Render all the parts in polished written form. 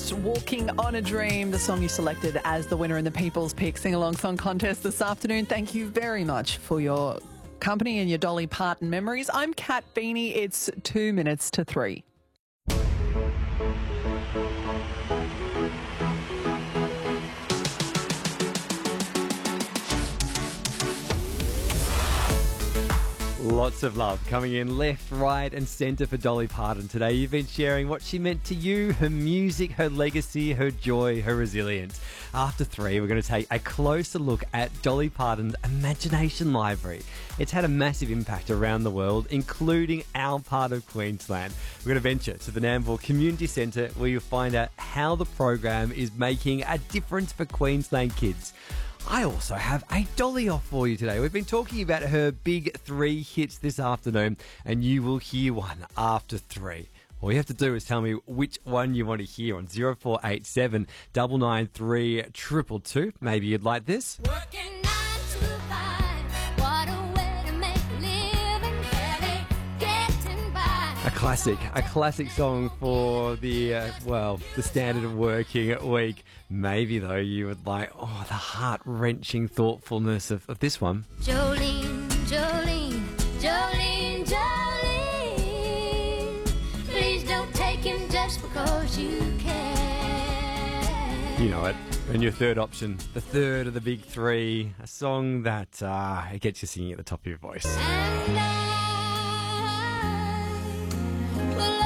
Ghost, Walking on a Dream, the song you selected as the winner in the People's Pick Sing-Along Song Contest this afternoon. Thank you very much for your company and your Dolly Parton memories. I'm Kat Beanie. It's 2 minutes to 3. Lots of love coming in left, right and centre for Dolly Parton today. You've been sharing what she meant to you, her music, her legacy, her joy, her resilience. After 3, we're going to take a closer look at Dolly Parton's Imagination Library. It's had a massive impact around the world, including our part of Queensland. We're going to venture to the Nambour Community Centre where you'll find out how the program is making a difference for Queensland kids. I also have a Dolly off for you today. We've been talking about her big 3 hits this afternoon, and you will hear one after 3. All you have to do is tell me which one you want to hear on 0487 993 222. Maybe you'd like this. Working 9 to 5, what a way to make a living, barely getting by. A classic song for the standard of working week. Maybe, though, you would like, the heart-wrenching thoughtfulness of this one. Jolene, Jolene, Jolene, Jolene, please don't take him just because you can. You know it. And your third option, the third of the big 3, a song that it gets you singing at the top of your voice. And I will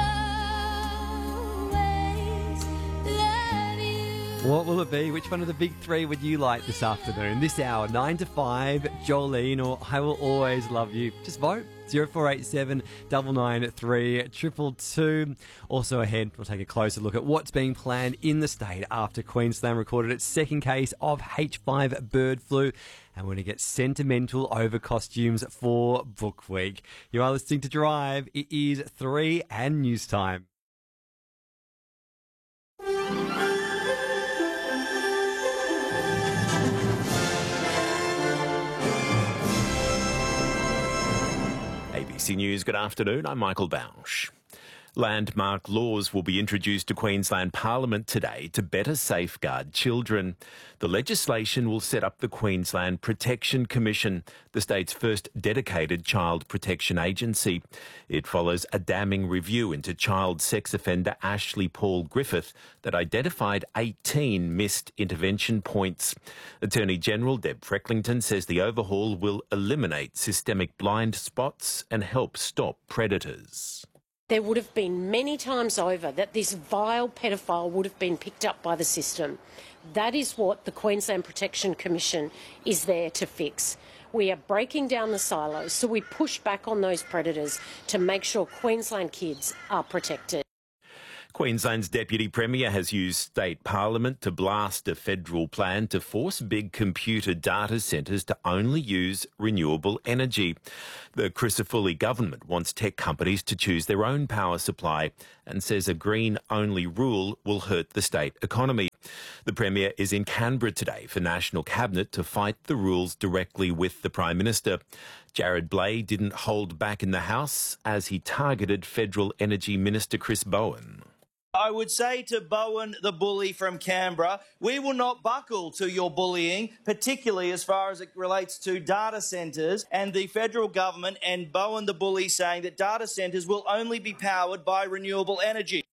always love you. What will it be? Which one of the big 3 would you like this afternoon? This hour, 9 to 5, Jolene or I Will Always Love You. Just vote. 0487 993 222. Also ahead, we'll take a closer look at what's being planned in the state after Queensland recorded its second case of H5 bird flu. And we're going to get sentimental over costumes for Book Week. You are listening to Drive. It is 3 and news time. ABC News, good afternoon. I'm Michael Bausch. Landmark laws will be introduced to Queensland Parliament today to better safeguard children. The legislation will set up the Queensland Protection Commission, the state's first dedicated child protection agency. It follows a damning review into child sex offender Ashley Paul Griffith that identified 18 missed intervention points. Attorney General Deb Frecklington says the overhaul will eliminate systemic blind spots and help stop predators. There would have been many times over that this vile pedophile would have been picked up by the system. That is what the Queensland Protection Commission is there to fix. We are breaking down the silos, so we push back on those predators to make sure Queensland kids are protected. Queensland's Deputy Premier has used state parliament to blast a federal plan to force big computer data centres to only use renewable energy. The Crisafulli government wants tech companies to choose their own power supply and says a green-only rule will hurt the state economy. The Premier is in Canberra today for National Cabinet to fight the rules directly with the Prime Minister. Jared Blay didn't hold back in the House as he targeted Federal Energy Minister Chris Bowen. I would say to Bowen, the bully from Canberra, we will not buckle to your bullying, particularly as far as it relates to data centres and the federal government and Bowen, the bully, saying that data centres will only be powered by renewable energy.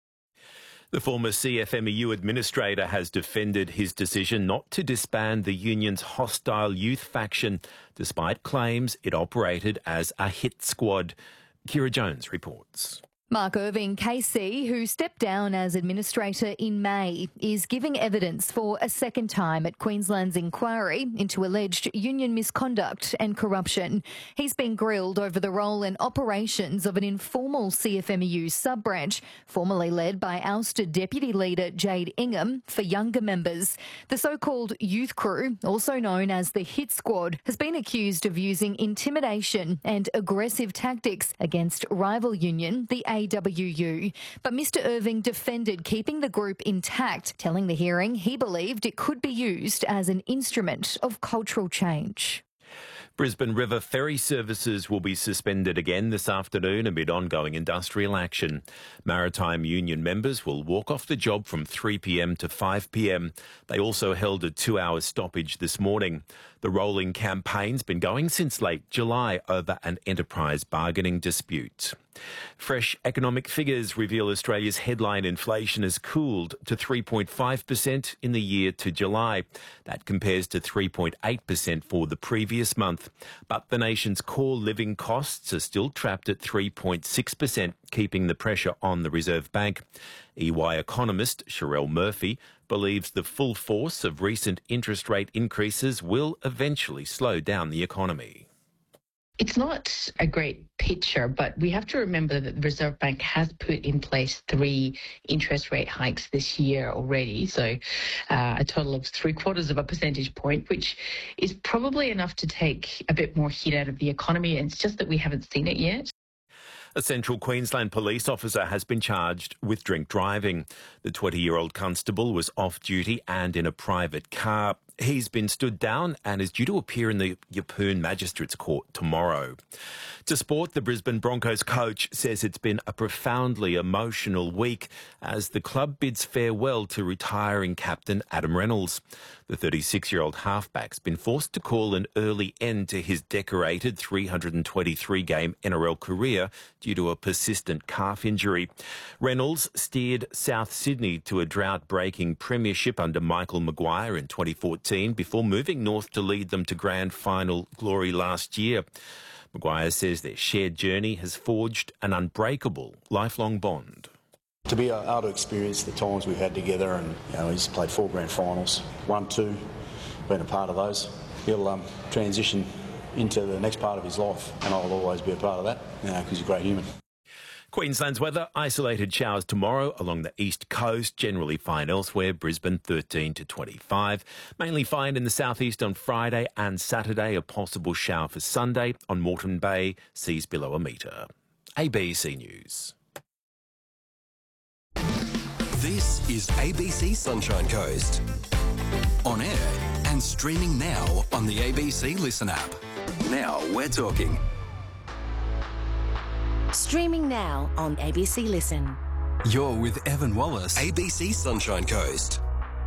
The former CFMEU administrator has defended his decision not to disband the union's hostile youth faction, despite claims it operated as a hit squad. Kira Jones reports. Mark Irving KC, who stepped down as administrator in May, is giving evidence for a second time at Queensland's inquiry into alleged union misconduct and corruption. He's been grilled over the role and operations of an informal CFMEU sub-branch, formerly led by ousted Deputy Leader Jade Ingham, for younger members. The so-called youth crew, also known as the Hit Squad, has been accused of using intimidation and aggressive tactics against rival union, the AWU. But Mr Irving defended keeping the group intact, telling the hearing he believed it could be used as an instrument of cultural change. Brisbane River ferry services will be suspended again this afternoon amid ongoing industrial action. Maritime Union members will walk off the job from 3 p.m. to 5 p.m. They also held a 2-hour stoppage this morning. The rolling campaign's been going since late July over an enterprise bargaining dispute. Fresh economic figures reveal Australia's headline inflation has cooled to 3.5% in the year to July. That compares to 3.8% for the previous month. But the nation's core living costs are still trapped at 3.6%, keeping the pressure on the Reserve Bank. EY economist Sherelle Murphy believes the full force of recent interest rate increases will eventually slow down the economy. It's not a great picture, but we have to remember that the Reserve Bank has put in place 3 interest rate hikes this year already, so a total of 0.75 of a percentage point, which is probably enough to take a bit more heat out of the economy, and it's just that we haven't seen it yet. A Central Queensland police officer has been charged with drink driving. The 20-year-old constable was off duty and in a private car. He's been stood down and is due to appear in the Yeppoon Magistrates Court tomorrow. To sport, the Brisbane Broncos coach says it's been a profoundly emotional week as the club bids farewell to retiring captain Adam Reynolds. The 36-year-old halfback's been forced to call an early end to his decorated 323-game NRL career due to a persistent calf injury. Reynolds steered South Sydney to a drought-breaking premiership under Michael Maguire in 2014 before moving north to lead them to grand final glory last year. Maguire says their shared journey has forged an unbreakable lifelong bond. To be able to experience the times we've had together, and he's played 4 grand finals, 1, 2, been a part of those. He'll transition into the next part of his life, and I'll always be a part of that, because he's a great human. Queensland's weather, isolated showers tomorrow along the east coast, generally fine elsewhere, Brisbane 13 to 25. Mainly fine in the southeast on Friday and Saturday, a possible shower for Sunday. On Moreton Bay, seas below a metre. ABC News. This is ABC Sunshine Coast. On air and streaming now on the ABC Listen app. Now we're talking. Streaming now on ABC Listen. You're with Evan Wallace. ABC Sunshine Coast.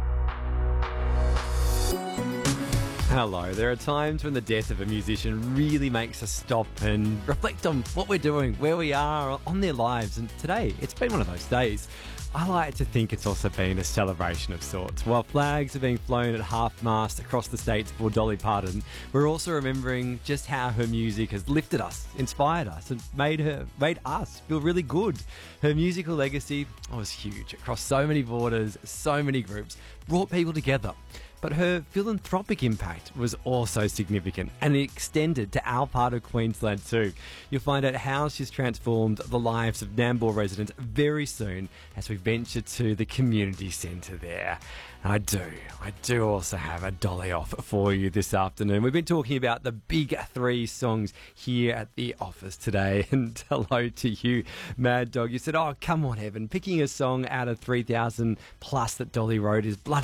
Hello. There are times when the death of a musician really makes us stop and reflect on what we're doing, where we are on their lives. And today, it's been one of those days. I like to think it's also been a celebration of sorts. While flags are being flown at half-mast across the states for Dolly Parton, we're also remembering just how her music has lifted us, inspired us, and made us feel really good. Her musical legacy was huge across so many borders, so many groups, brought people together. But her philanthropic impact was also significant and it extended to our part of Queensland too. You'll find out how she's transformed the lives of Nambour residents very soon as we venture to the community centre there. And I do also have a Dolly off for you this afternoon. We've been talking about the big 3 songs here at the office today. And hello to you, Mad Dog. You said, oh, come on, Evan, picking a song out of 3,000 plus that Dolly wrote is bloody